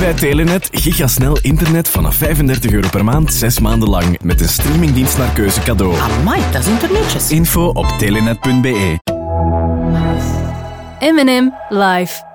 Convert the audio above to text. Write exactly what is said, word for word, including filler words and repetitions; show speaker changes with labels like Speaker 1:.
Speaker 1: bij Telenet gigasnel internet vanaf vijfendertig euro per maand, zes maanden lang. Met een streamingdienst naar keuze cadeau.
Speaker 2: Amai, dat is internetjes.
Speaker 1: Info op telenet punt be.
Speaker 3: M en M live.